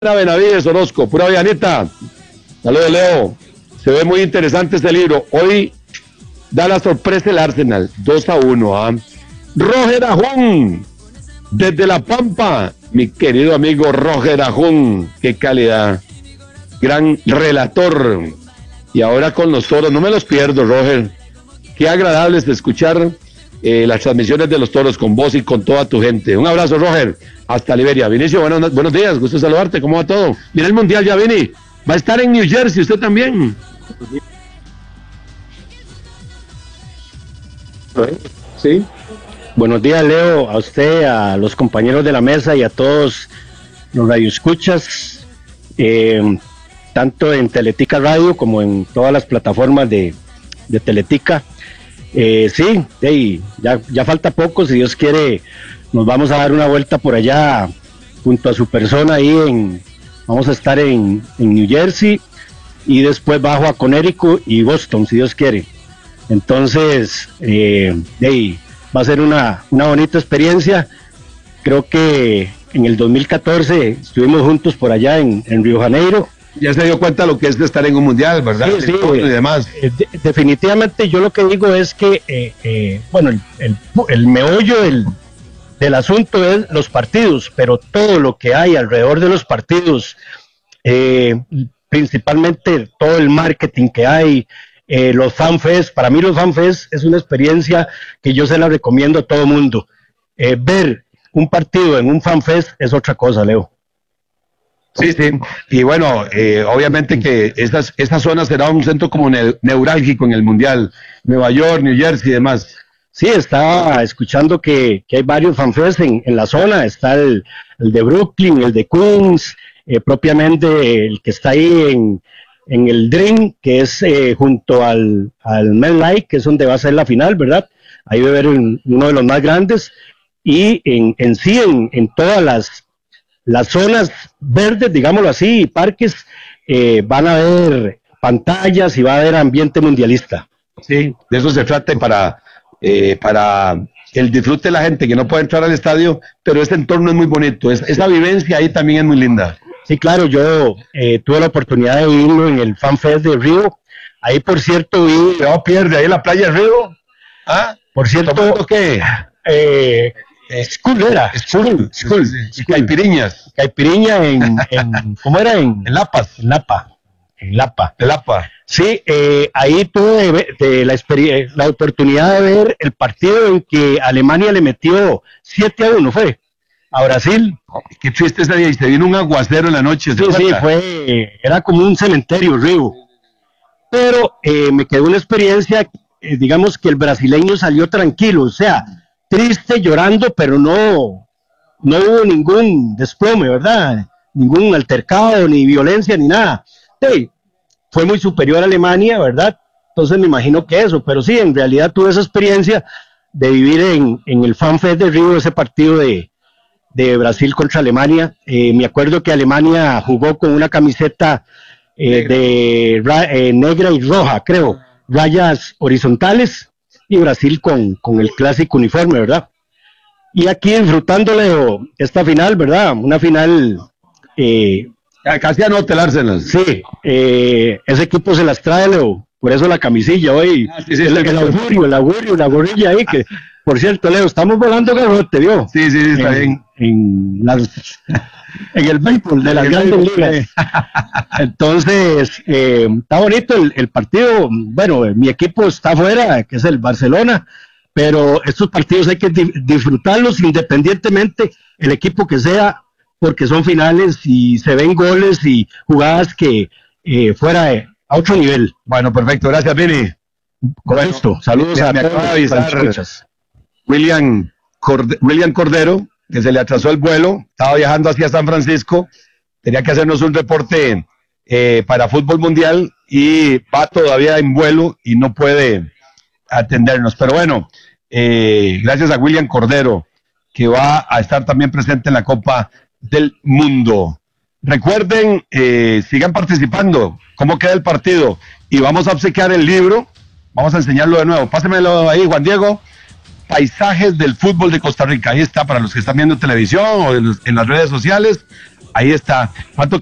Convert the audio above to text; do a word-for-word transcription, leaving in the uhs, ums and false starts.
Benavides Orozco, pura Vianeta. Saludos, Leo. Se ve muy interesante este libro. Hoy da la sorpresa el Arsenal, dos a uno. ¿eh? Roger Ajún, desde La Pampa, mi querido amigo Roger Ajún, qué calidad. Gran relator. Y ahora con los toros, no me los pierdo, Roger. Qué agradable es escuchar eh, las transmisiones de los toros con vos y con toda tu gente. Un abrazo, Roger. Hasta Liberia. Vinicio, buenos, buenos días, gusto saludarte, ¿cómo va todo? Mira el Mundial ya, Vini. Va a estar en New Jersey, usted también. Sí. Buenos días, Leo, a usted, a los compañeros de la mesa y a todos los radioescuchas, eh, tanto en Teletica Radio como en todas las plataformas de, de Teletica. Eh, sí, hey, ya, ya falta poco, si Dios quiere, nos vamos a dar una vuelta por allá junto a su persona ahí en, vamos a estar en, en New Jersey y después bajo a Connecticut y Boston, si Dios quiere. Entonces, eh, hey, va a ser una, una bonita experiencia. Creo que en el dos mil catorce estuvimos juntos por allá en, en Río Janeiro. Ya se dio cuenta lo que es de estar en un mundial, ¿verdad? Sí, sí, y demás. Eh, de, definitivamente yo lo que digo es que, eh, eh, bueno, el, el, el meollo del, del asunto es los partidos, pero todo lo que hay alrededor de los partidos, eh, principalmente todo el marketing que hay, eh, los fanfest, para mí los fanfest es una experiencia que yo se la recomiendo a todo mundo. Eh, ver un partido en un fanfest es otra cosa, Leo. Sí, sí, y bueno, eh, obviamente que estas, esta zona será un centro como ne- neurálgico en el Mundial, Nueva York, New Jersey y demás. Sí, estaba escuchando que, que hay varios fanfests en, en la zona, está el, el de Brooklyn, el de Queens, eh, propiamente el que está ahí en, en el Dream, que es eh, junto al, al MetLife, que es donde va a ser la final, ¿verdad? Ahí va a haber un, uno de los más grandes, y en, en sí, en, en todas las Las zonas verdes, digámoslo así, parques, eh, van a haber pantallas y va a haber ambiente mundialista. Sí, de eso se trata para, eh, para el disfrute de la gente que no puede entrar al estadio, pero este entorno es muy bonito, es, esa vivencia ahí también es muy linda. Sí, claro, yo eh, tuve la oportunidad de vivirlo en el FanFest de Río. Ahí, por cierto, vi... No pierde, ahí en la playa de Río. ¿Ah? Por cierto, ¿qué? Eh, School era, School, School, sí, sí. Caipiriñas. Caipiriña en, en, ¿cómo era? En, En Lapas. En Lapa, en Lapa. En Lapa. Sí, eh, ahí tuve de, de la, la oportunidad de ver el partido en que Alemania le metió siete a uno, fue, a Brasil. Qué triste ese día, y se vino un aguacero en la noche. Sí, sí, fue, era como un cementerio, Río. Pero eh, me quedó una experiencia, eh, digamos que el brasileño salió tranquilo, o sea, triste, llorando, pero no, no hubo ningún desplome, ¿verdad? Ningún altercado, ni violencia, ni nada. Sí, fue muy superior a Alemania, ¿verdad? Entonces me imagino que eso, pero sí, en realidad tuve esa experiencia de vivir en, en el FanFest de Río, ese partido de, de Brasil contra Alemania. Eh, me acuerdo que Alemania jugó con una camiseta eh, de eh, negra y roja, creo, rayas horizontales, y Brasil con, con el clásico uniforme, ¿verdad? Y aquí disfrutándole esta final, ¿verdad? Una final... Eh, Casi anota el Arsenal. Sí, eh, ese equipo se las trae, Leo, por eso la camisilla hoy, ah, sí, sí, el, el augurio, el augurio, la gorrilla ahí, que, por cierto, Leo, estamos volando garrote, ¿vio? Sí, sí, sí, está en, bien. En, las, en el béisbol de las grandes ligas. Entonces, eh, está bonito el, el partido. Bueno, mi equipo está afuera, que es el Barcelona, pero estos partidos hay que di- disfrutarlos independientemente el equipo que sea, porque son finales y se ven goles y jugadas que eh, fuera de, a otro nivel. Bueno, perfecto, gracias, Vini. Con bueno, esto, saludos me, a me todos. Acaba de avisar William, Corde- William Cordero, que se le atrasó el vuelo, estaba viajando hacia San Francisco, tenía que hacernos un reporte eh, para Fútbol Mundial y va todavía en vuelo y no puede atendernos. Pero bueno, eh, gracias a William Cordero, que va a estar también presente en la Copa del Mundo. Recuerden, eh, sigan participando, cómo queda el partido, y vamos a obsequiar el libro, vamos a enseñarlo de nuevo, pásemelo ahí, Juan Diego, Paisajes del Fútbol de Costa Rica, ahí está para los que están viendo televisión o en, los, en las redes sociales, Ahí está. ¿Cuánto